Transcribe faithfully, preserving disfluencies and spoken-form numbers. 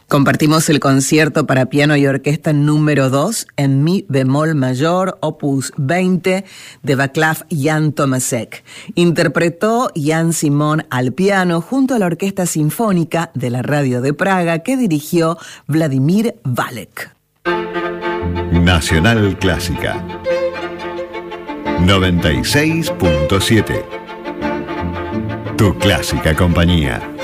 Compartimos el concierto para piano y orquesta número dos en mi bemol mayor, opus veinte, de Václav Jan Tomasek. Interpretó Jan Simón al piano junto a la Orquesta Sinfónica de la Radio de Praga que dirigió Vladimir Valek. Nacional Clásica noventa y seis punto siete. Tu clásica compañía.